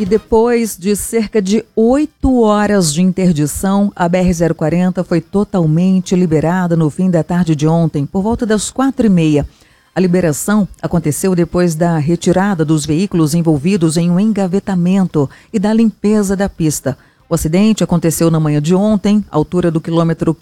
E depois de cerca de 8 horas de interdição, a BR-040 foi totalmente liberada no fim da tarde de ontem, por volta das 4h30. A liberação aconteceu depois da retirada dos veículos envolvidos em um engavetamento e da limpeza da pista. O acidente aconteceu na manhã de ontem, altura do quilômetro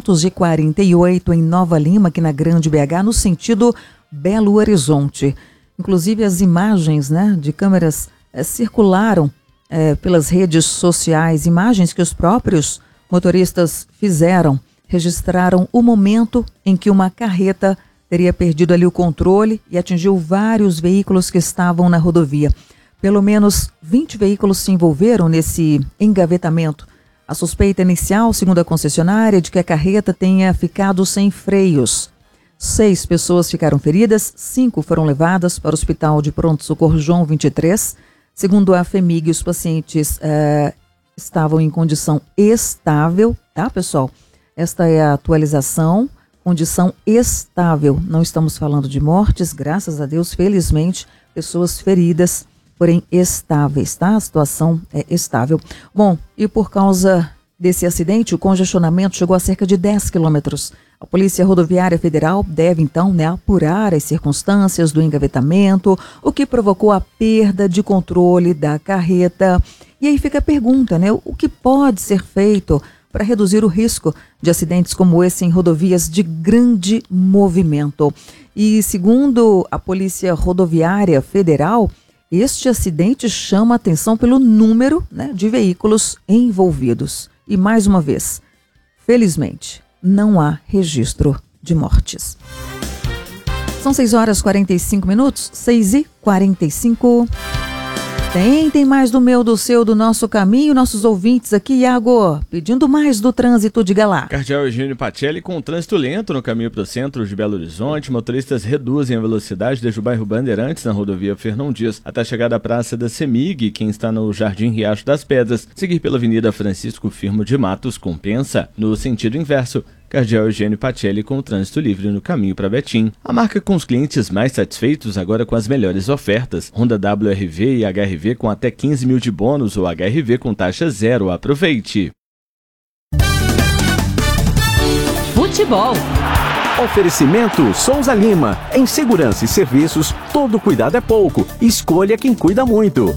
548, em Nova Lima, aqui na Grande BH, no sentido Belo Horizonte. Inclusive as imagens, de câmeras circularam pelas redes sociais, imagens que os próprios motoristas registraram o momento em que uma carreta teria perdido ali o controle e atingiu vários veículos que estavam na rodovia. Pelo menos 20 veículos se envolveram nesse engavetamento. A suspeita inicial, segundo a concessionária, é de que a carreta tenha ficado sem freios. 6 pessoas ficaram feridas, 5 foram levadas para o Hospital de Pronto-Socorro João 23. Segundo a FEMIG, os pacientes estavam em condição estável, tá, pessoal? Esta é a atualização. Condição estável, não estamos falando de mortes, graças a Deus, felizmente, pessoas feridas, porém estáveis, tá? A situação é estável. Bom, e por causa desse acidente, o congestionamento chegou a cerca de 10 quilômetros. A Polícia Rodoviária Federal deve, então, apurar as circunstâncias do engavetamento, o que provocou a perda de controle da carreta. E aí fica a pergunta, o que pode ser feito para reduzir o risco de acidentes como esse em rodovias de grande movimento. E segundo a Polícia Rodoviária Federal, este acidente chama a atenção pelo número de veículos envolvidos. E mais uma vez, felizmente, não há registro de mortes. São 6h45, 6h45. Tem mais do meu, do seu, do nosso caminho, nossos ouvintes aqui, Iago, pedindo mais do trânsito, diga lá. Cardeal Eugênio Pacelli, com trânsito lento no caminho para o centro de Belo Horizonte, motoristas reduzem a velocidade desde o bairro Bandeirantes, na rodovia Fernão Dias, até a chegada à Praça da CEMIG. Quem está no Jardim Riacho das Pedras, seguir pela Avenida Francisco Firmo de Matos, compensa. No sentido inverso, Cardeal Eugênio Pacelli com o trânsito livre no caminho para Betim. A marca com os clientes mais satisfeitos agora com as melhores ofertas. Honda WRV e HRV com até 15 mil de bônus ou HRV com taxa zero. Aproveite! Futebol. Oferecimento Souza Lima. Em segurança e serviços, todo cuidado é pouco. Escolha quem cuida muito.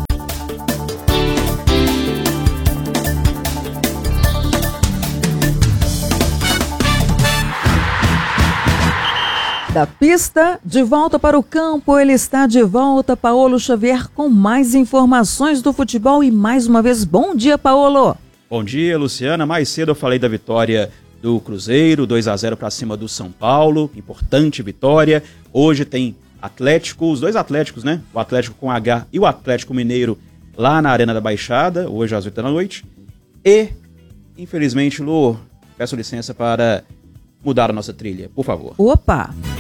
Da pista, de volta para o campo, ele está de volta, Paulo Xavier, com mais informações do futebol e mais uma vez, bom dia, Paulo. Bom dia, Luciana. Mais cedo eu falei da vitória do Cruzeiro, 2-0 para cima do São Paulo, importante vitória. Hoje tem Atlético, os dois Atléticos, o Atlético com H e o Atlético Mineiro lá na Arena da Baixada, hoje às 8 da noite. E, infelizmente, Lu, peço licença para mudar a nossa trilha, por favor. Opa!